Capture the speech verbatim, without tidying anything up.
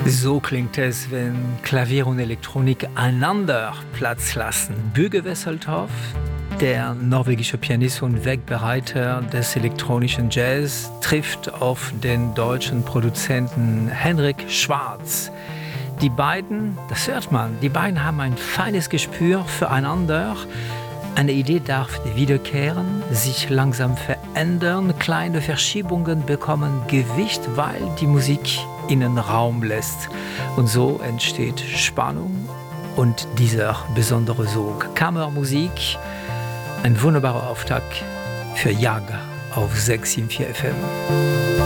So klingt es, wenn Klavier und Elektronik einander Platz lassen. Bürger Wesseltoft, der norwegische Pianist und Wegbereiter des elektronischen Jazz, trifft auf den deutschen Produzenten Henrik Schwarz. Die beiden, das hört man, die beiden haben ein feines Gespür füreinander. Eine Idee darf wiederkehren, sich langsam verändern, kleine Verschiebungen bekommen Gewicht, weil die Musik ihnen Raum lässt. Und so entsteht Spannung und dieser besondere Sog. Kammermusik, ein wunderbarer Auftakt für Jager auf sechs sieben vier F M.